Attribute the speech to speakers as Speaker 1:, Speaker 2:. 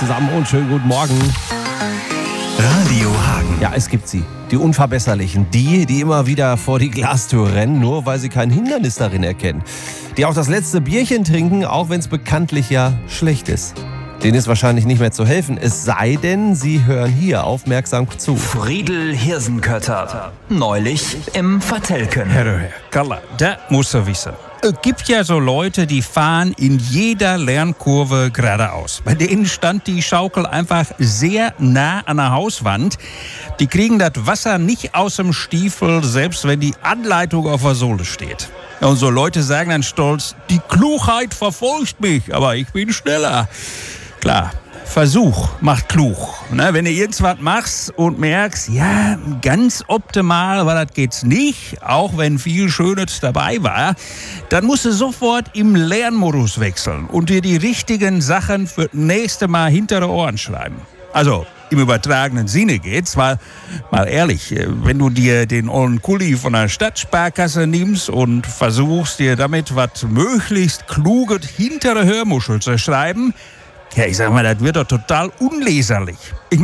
Speaker 1: zusammen und schönen guten Morgen.
Speaker 2: Radio Hagen.
Speaker 1: Ja, es gibt sie. Die Unverbesserlichen. Die immer wieder vor die Glastür rennen, nur weil sie kein Hindernis darin erkennen. Die auch das letzte Bierchen trinken, auch wenn es bekanntlich ja schlecht ist. Denen ist wahrscheinlich nicht mehr zu helfen, es sei denn, sie hören hier aufmerksam zu.
Speaker 2: Friedel Hirsenkötter. Neulich im Vertelken.
Speaker 3: Herr Kalla, das muss er wissen. Es gibt ja so Leute, die fahren in jeder Lernkurve geradeaus. Bei denen stand die Schaukel einfach sehr nah an der Hauswand. Die kriegen das Wasser nicht aus dem Stiefel, selbst wenn die Anleitung auf der Sohle steht. Und so Leute sagen dann stolz, die Klugheit verfolgt mich, aber ich bin schneller. Klar, Versuch macht klug. Ne, wenn du irgendwas machst und merkst, ja, ganz optimal, aber das geht's nicht, auch wenn viel Schönes dabei war, dann musst du sofort im Lernmodus wechseln und dir die richtigen Sachen für das nächste Mal hinter die Ohren schreiben. Also im übertragenen Sinne geht's, weil, mal ehrlich, wenn du dir den ollen Kuli von der Stadtsparkasse nimmst und versuchst, dir damit was möglichst Kluges hinter der Hörmuschel zu schreiben, ja, ich sag mal, das wird doch total unleserlich.